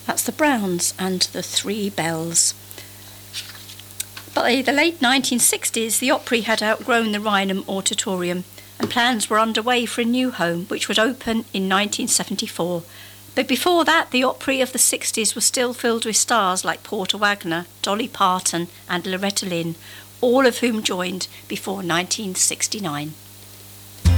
That's the Browns and the Three Bells. By the late 1960s, the Opry had outgrown the Rainham Auditorium, and plans were underway for a new home, which would open in 1974. But before that, the Opry of the 60s was still filled with stars like Porter Wagoner, Dolly Parton and Loretta Lynn, all of whom joined before 1969.